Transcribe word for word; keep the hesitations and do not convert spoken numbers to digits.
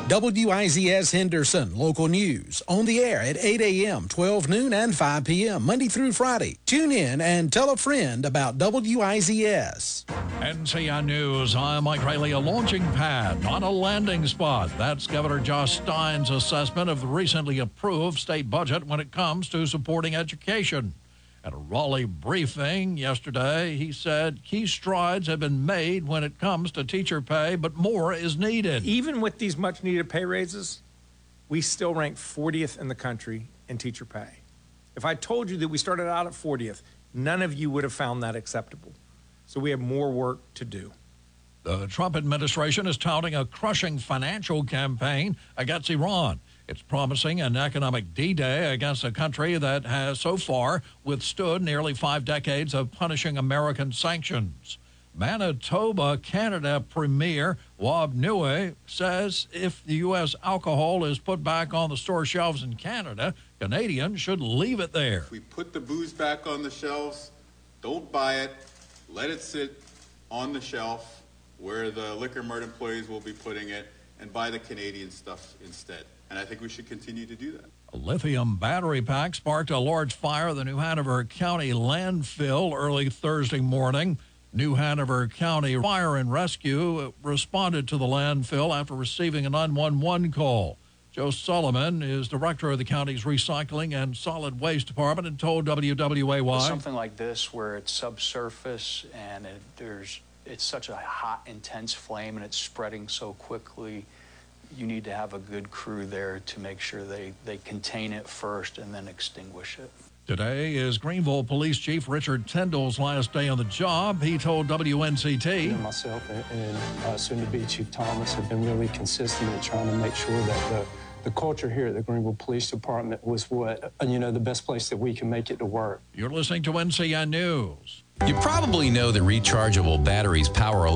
W I Z S Henderson, local news, on the air at eight a.m., twelve noon, and five p.m., Monday through Friday. Tune in and tell a friend about W I Z S. N C I News, I'm Mike Rayleigh. A launching pad, not a landing spot. That's Governor Josh Stein's assessment of the recently approved state budget when it comes to supporting education. At a Raleigh briefing yesterday, he said key strides have been made when it comes to teacher pay, but more is needed. Even with these much-needed pay raises, we still rank fortieth in the country in teacher pay. If I told you that we started out at fortieth, none of you would have found that acceptable. So we have more work to do. The Trump administration is touting a crushing financial campaign against Iran. It's promising an economic D-Day against a country that has so far withstood nearly five decades of punishing American sanctions. Manitoba, Canada Premier Wab Nui says if the U S alcohol is put back on the store shelves in Canada, Canadians should leave it there. If we put the booze back on the shelves, don't buy it, let it sit on the shelf where the Liquor Mart employees will be putting it, and buy the Canadian stuff instead. And I think we should continue to do that. A lithium battery pack sparked a large fire at the New Hanover County landfill early Thursday morning. New Hanover County Fire and Rescue responded to the landfill after receiving a nine one one call. Joe Solomon is director of the county's Recycling and Solid Waste Department and told W W A Y. Something like this where it's subsurface and it, there's it's such a hot, intense flame and it's spreading so quickly, you need to have a good crew there to make sure they, they contain it first and then extinguish it. Today is Greenville Police Chief Richard Tyndall's last day on the job. He told W N C T. You know, myself and, and uh, soon-to-be Chief Thomas have been really consistent in trying to make sure that the, the culture here at the Greenville Police Department was what, you know, the best place that we can make it to work. You're listening to N C I News. You probably know that rechargeable batteries power